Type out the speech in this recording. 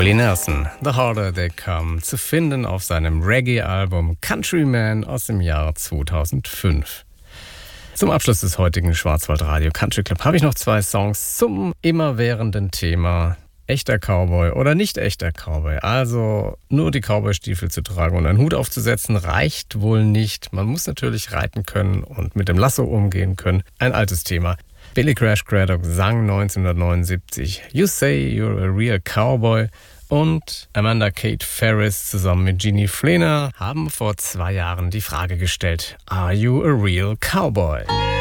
Willie Nelson, The Harder They Come, zu finden auf seinem Reggae-Album Countryman aus dem Jahr 2005. Zum Abschluss des heutigen Schwarzwaldradio Country Club habe ich noch 2 Songs zum immerwährenden Thema echter Cowboy oder nicht echter Cowboy. Also nur die Cowboy-Stiefel zu tragen und einen Hut aufzusetzen reicht wohl nicht. Man muss natürlich reiten können und mit dem Lasso umgehen können. Ein altes Thema. Billy Crash Craddock sang 1979 You Say You're a Real Cowboy und Amanda Kate Ferris zusammen mit Jeannie Flehner haben vor 2 Jahren die Frage gestellt: Are you a real cowboy?